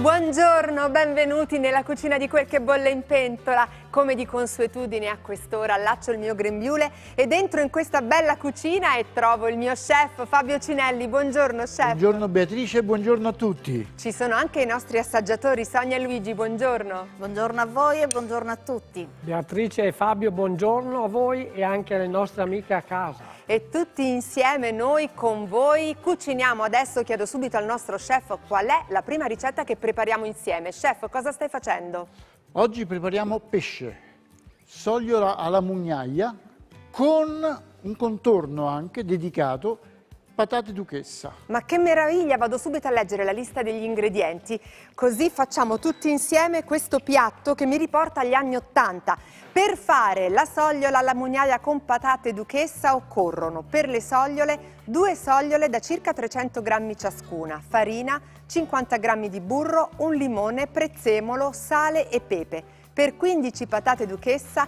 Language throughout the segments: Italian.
Buongiorno, benvenuti nella cucina di Quel che bolle in pentola. Come di consuetudine a quest'ora allaccio il mio grembiule ed entro in questa bella cucina e trovo il mio chef Fabio Cinelli. Buongiorno chef. Buongiorno Beatrice, buongiorno a tutti. Ci sono anche i nostri assaggiatori Sonia e Luigi, buongiorno. Buongiorno a voi e buongiorno a tutti. Beatrice e Fabio, buongiorno a voi e anche alle nostre amiche a casa. E tutti insieme noi con voi cuciniamo. Adesso chiedo subito al nostro chef qual è la prima ricetta che prepariamo insieme. Chef, cosa stai facendo? Oggi prepariamo pesce, sogliola alla mugnaia con un contorno anche dedicato patate duchessa. Ma che meraviglia, vado subito a leggere la lista degli ingredienti, così facciamo tutti insieme questo piatto che mi riporta agli anni '80. Per fare la sogliola alla mugnaia con patate duchessa occorrono per le sogliole 2 sogliole da circa 300 grammi ciascuna, farina, 50 grammi di burro, un limone, prezzemolo, sale e pepe. Per 15 patate duchessa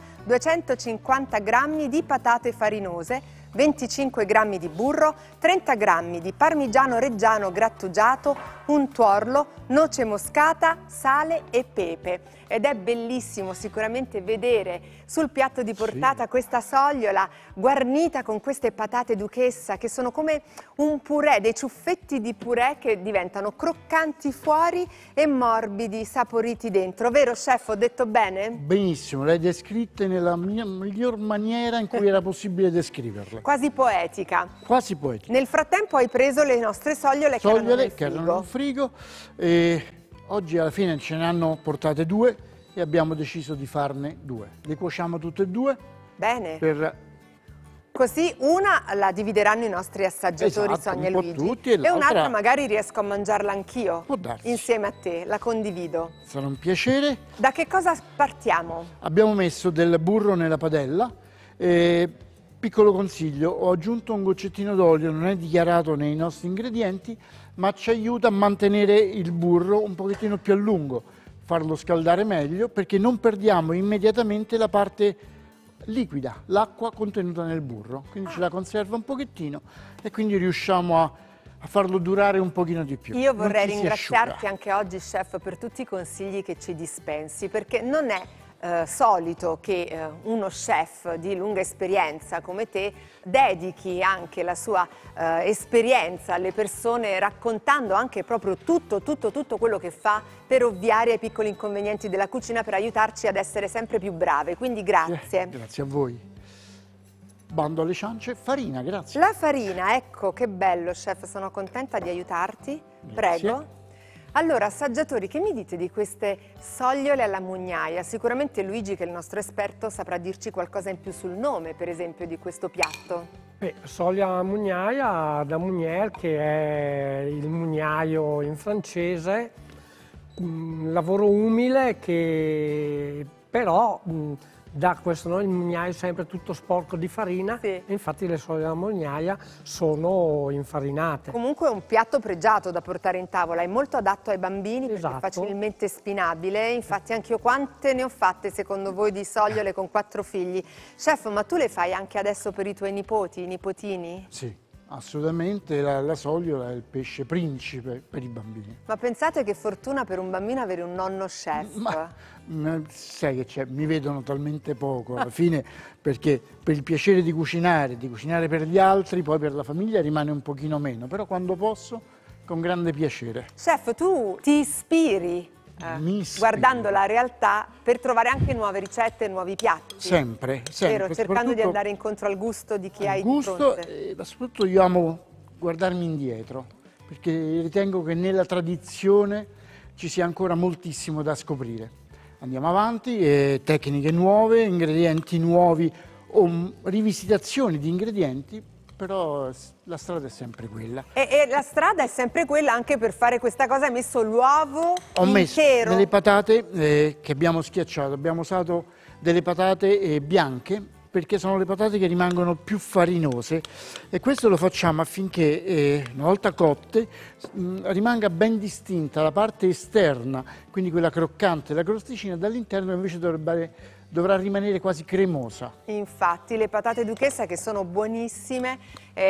250 grammi di patate farinose, 25 grammi di burro, 30 grammi di parmigiano reggiano grattugiato, un tuorlo, noce moscata, sale e pepe. Ed è bellissimo sicuramente vedere sul piatto di portata questa sogliola guarnita con queste patate duchessa che sono come un purè, dei ciuffetti di purè che diventano croccanti fuori e morbidi, saporiti dentro. Vero chef, ho detto bene? Benissimo, l'hai descritta nella miglior maniera in cui era possibile descriverla. Quasi poetica. Quasi poetica. Nel frattempo hai preso le nostre sogliole che erano nel frigo. E oggi alla fine ce ne hanno portate 2 e abbiamo deciso di farne 2. Le cuociamo tutte e 2. Bene. Per... Così una la divideranno i nostri assaggiatori, esatto, Sonia e un po' Luigi, tutti, e l'altra un'altra magari riesco a mangiarla anch'io può darsi. insieme a te, la condivido. Sarà un piacere. Da che cosa partiamo? Abbiamo messo del burro nella padella. Piccolo consiglio, ho aggiunto un goccettino d'olio, non è dichiarato nei nostri ingredienti, ma ci aiuta a mantenere il burro un pochettino più a lungo, farlo scaldare meglio, perché non perdiamo immediatamente la parte liquida, l'acqua contenuta nel burro, quindi ce la conserva un pochettino e quindi riusciamo a farlo durare un pochino di più. Io vorrei Non si ringraziarti asciuga. anche oggi, chef, per tutti i consigli che ci dispensi, perché non è solito che uno chef di lunga esperienza come te dedichi anche la sua esperienza alle persone, raccontando anche proprio tutto quello che fa per ovviare ai piccoli inconvenienti della cucina, per aiutarci ad essere sempre più brave. Quindi grazie. Grazie a voi. Bando alle ciance, farina, grazie. La farina, ecco che bello chef, sono contenta di aiutarti. Grazie. Prego. Allora, assaggiatori, che mi dite di queste sogliole alla mugnaia? Sicuramente Luigi, che è il nostro esperto, saprà dirci qualcosa in più sul nome, per esempio, di questo piatto. Soglia alla mugnaia da Mugnier, che è il mugnaio in francese, un lavoro umile che però dà questo nome. Il mugnaio è sempre tutto sporco di farina, Sì. e infatti le soglie alla mugnaia sono infarinate. Comunque è un piatto pregiato da portare in tavola, è molto adatto ai bambini perché è Esatto. facilmente spinabile. Infatti anch'io quante ne ho fatte secondo voi di sogliole con 4 figli? Chef, ma tu le fai anche adesso per i tuoi nipoti, i nipotini? Sì, assolutamente la sogliola è il pesce principe per i bambini. Ma pensate che fortuna per un bambino avere un nonno chef. Ma sai che c'è, mi vedono talmente poco alla fine, perché per il piacere di cucinare per gli altri, poi per la famiglia rimane un pochino meno, però quando posso, con grande piacere. Chef, tu ti ispiri Mi ispiro. guardando la realtà per trovare anche nuove ricette e nuovi piatti. Sempre, sempre. Vero, cercando di soprattutto andare incontro al gusto di chi al hai di gusto, fronte. ma soprattutto io amo guardarmi indietro, perché ritengo che nella tradizione ci sia ancora moltissimo da scoprire. Andiamo avanti, tecniche nuove, ingredienti nuovi o rivisitazioni di ingredienti, però la strada è sempre quella. E la strada è sempre quella anche per fare questa cosa. Hai messo l'uovo Ho messo intero. delle patate che abbiamo schiacciato, abbiamo usato delle patate bianche, perché sono le patate che rimangono più farinose, e questo lo facciamo affinché una volta cotte rimanga ben distinta la parte esterna, quindi quella croccante, la crosticina, dall'interno invece dovrebbe dovrà rimanere quasi cremosa. Infatti le patate duchessa, che sono buonissime,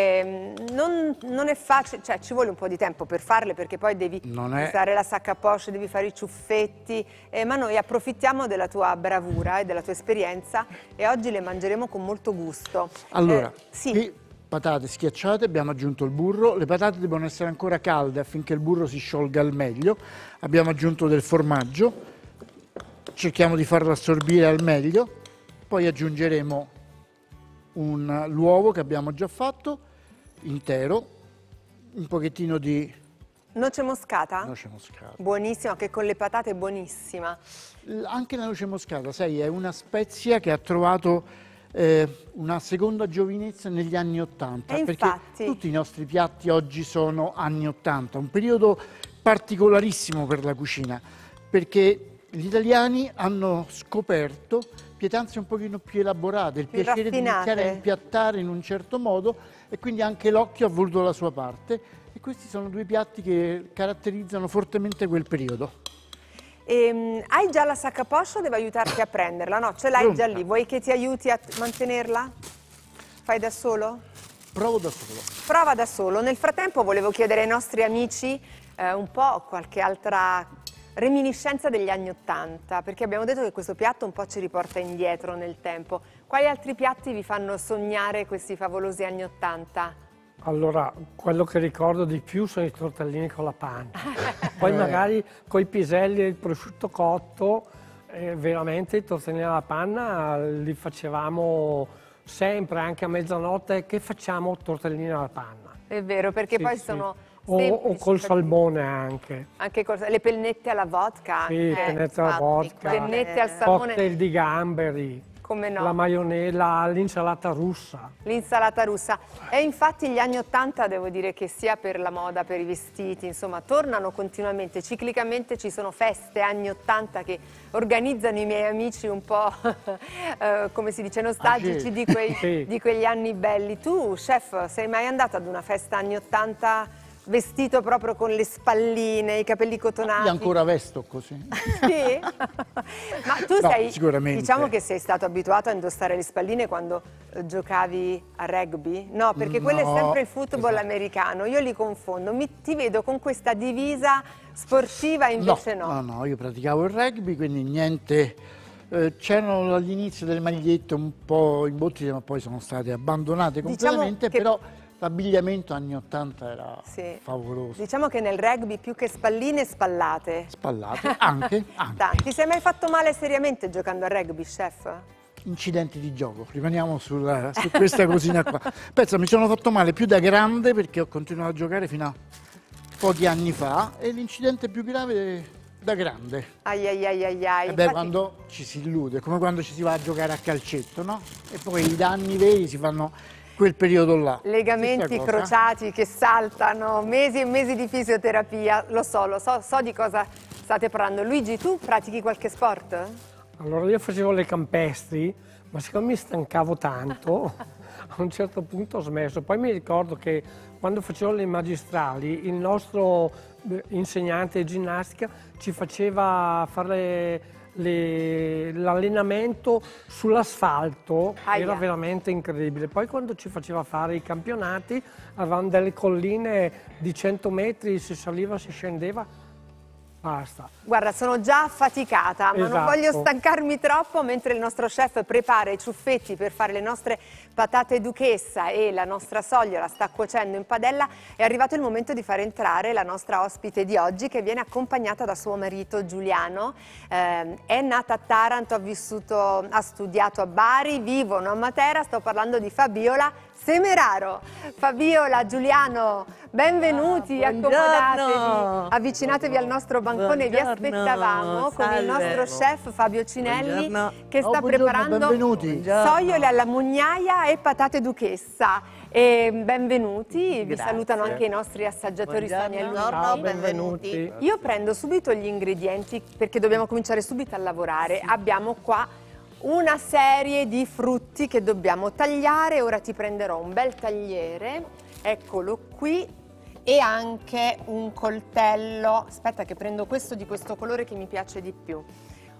non è facile, cioè ci vuole un po' di tempo per farle, perché poi devi fare la sac à poche, devi fare i ciuffetti, ma noi approfittiamo della tua bravura e della tua esperienza e oggi le mangeremo con molto gusto. Allora, sì. qui patate schiacciate, abbiamo aggiunto il burro, le patate devono essere ancora calde affinché il burro si sciolga al meglio, abbiamo aggiunto del formaggio, cerchiamo di farlo assorbire al meglio, poi aggiungeremo l'uovo che abbiamo già fatto intero, un pochettino di noce moscata? noce moscata. Buonissima, che con le patate è buonissima. Anche la noce moscata, sai, è una spezia che ha trovato una seconda giovinezza negli anni '80, perché infatti tutti i nostri piatti oggi sono anni '80, un periodo particolarissimo per la cucina, perché gli italiani hanno scoperto pietanze un pochino più elaborate, il piacere di iniziare a impiattare in un certo modo, e quindi anche l'occhio ha voluto la sua parte, e questi sono due piatti che caratterizzano fortemente quel periodo. Hai già la sac à poche o devo aiutarti a prenderla? No, ce l'hai già lì, vuoi che ti aiuti a mantenerla? Fai da solo? Provo da solo. Prova da solo. Nel frattempo volevo chiedere ai nostri amici un po' qualche altra reminiscenza degli anni '80, perché abbiamo detto che questo piatto un po' ci riporta indietro nel tempo. Quali altri piatti vi fanno sognare questi favolosi anni '80? Allora, quello che ricordo di più sono i tortellini con la panna. Poi magari coi piselli e il prosciutto cotto, veramente i tortellini alla panna li facevamo sempre, anche a mezzanotte, che facciamo tortellini alla panna. È vero, perché Sì, poi sì. sono O col salmone anche. Anche le pennette alla vodka. Sì, pennette alla vodka, Pennette al salmone. cocktail di gamberi, Come no? la maionella, l'insalata russa. L'insalata russa. E infatti gli anni '80 devo dire che sia per la moda, per i vestiti, insomma, tornano continuamente, ciclicamente ci sono feste anni '80 che organizzano i miei amici un po', come si dice, nostalgici di quegli anni belli. Tu, chef, sei mai andato ad una festa anni '80 vestito proprio con le spalline, i capelli cotonati? Io ancora vesto così. Sì? Ma tu No, sei, sicuramente. diciamo che sei stato abituato a indossare le spalline quando giocavi a rugby? No, perché quello è sempre il football americano, io li confondo. Ti vedo con questa divisa sportiva, invece no. No, io praticavo il rugby, quindi niente. C'erano all'inizio delle magliette un po' imbottite, ma poi sono state abbandonate completamente, però l'abbigliamento anni '80 era favoloso. Diciamo che nel rugby più che spalline, spallate. Spallate, anche. Ti sei mai fatto male seriamente giocando a rugby, chef? Incidenti di gioco, rimaniamo su questa cosina qua. Pensa, mi sono fatto male più da grande, perché ho continuato a giocare fino a pochi anni fa, e l'incidente più grave da grande. Infatti, quando ci si illude, come quando ci si va a giocare a calcetto, no? E poi i danni veri si fanno quel periodo là. Legamenti crociati che saltano, mesi e mesi di fisioterapia, lo so di cosa state parlando. Luigi, tu pratichi qualche sport? Allora, io facevo le campestri, ma siccome mi stancavo tanto, a un certo punto ho smesso. Poi mi ricordo che quando facevo le magistrali, il nostro insegnante di ginnastica ci faceva fare l'allenamento sull'asfalto, era veramente incredibile. Poi quando ci faceva fare i campionati, avevamo delle colline di 100 metri, si saliva, si scendeva. Basta. Guarda, sono già affaticata, ma non voglio stancarmi troppo mentre il nostro chef prepara i ciuffetti per fare le nostre patate duchessa e la nostra sogliola sta cuocendo in padella. È arrivato il momento di far entrare la nostra ospite di oggi, che viene accompagnata da suo marito Giuliano. È nata a Taranto, ha studiato a Bari, vivono a Matera. Sto parlando di Fabiola Semeraro. Fabiola, Giuliano, benvenuti, accomodatevi, avvicinatevi al nostro bancone, vi aspettavamo con il nostro chef Fabio Cinelli che sta preparando sogliole alla mugnaia e patate duchessa. Benvenuti, vi salutano anche i nostri assaggiatori Sonia e Luigi. Buongiorno, benvenuti. Io prendo subito gli ingredienti perché dobbiamo cominciare subito a lavorare. Abbiamo qua una serie di frutti che dobbiamo tagliare. Ora ti prenderò un bel tagliere, eccolo qui, e anche un coltello. Aspetta che prendo questo di questo colore che mi piace di più.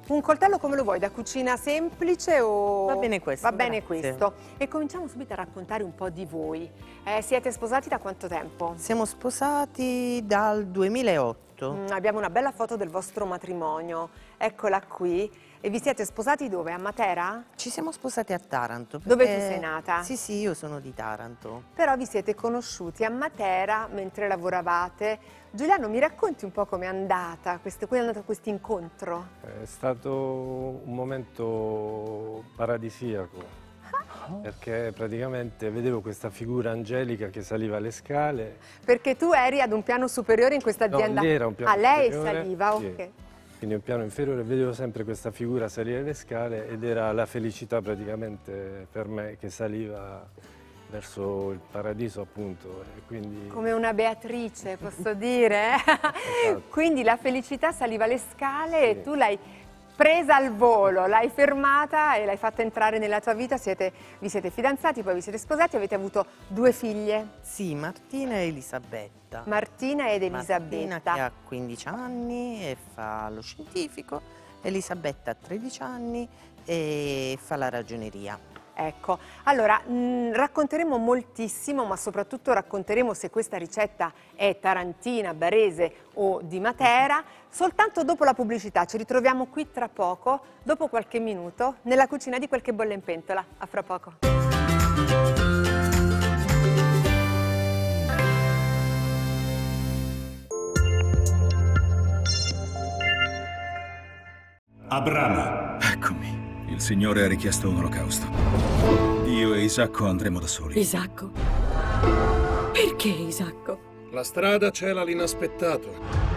Un coltello come lo vuoi? Da cucina semplice o... Va bene questo, Va bene grazie. questo. E cominciamo subito a raccontare un po' di voi. Siete sposati da quanto tempo? Siamo sposati dal 2008. Abbiamo una bella foto del vostro matrimonio. Eccola qui. E vi siete sposati dove? A Matera? Ci siamo sposati a Taranto. Dove perché- tu sei nata? Sì, io sono di Taranto. Però vi siete conosciuti a Matera mentre lavoravate. Giuliano, mi racconti un po' com'è andata questo incontro? È stato un momento paradisiaco, perché praticamente vedevo questa figura angelica che saliva le scale. Perché tu eri ad un piano superiore in questa No, azienda. lì era un piano lei superiore, saliva, sì. ok. Quindi un piano inferiore, vedevo sempre questa figura salire le scale ed era la felicità praticamente per me che saliva verso il paradiso, appunto. E quindi Come una Beatrice, posso dire? Esatto. Quindi la felicità saliva le scale e Sì. tu l'hai presa al volo, l'hai fermata e l'hai fatta entrare nella tua vita. Vi siete fidanzati, poi vi siete sposati, avete avuto 2 figlie, Sì, Martina e Elisabetta. Martina ed Martina Elisabetta. che ha 15 anni e fa lo scientifico, Elisabetta ha 13 anni e fa la ragioneria. Ecco, allora racconteremo moltissimo, ma soprattutto racconteremo se questa ricetta è tarantina, barese o di Matera, soltanto dopo la pubblicità. Ci ritroviamo qui tra poco, dopo qualche minuto, nella cucina di Quel che bolle in pentola. A fra poco. Abramo, Eccomi. Il Signore ha richiesto un olocausto. Io e Isacco andremo da soli. Isacco? Perché Isacco? la strada cela l'inaspettato.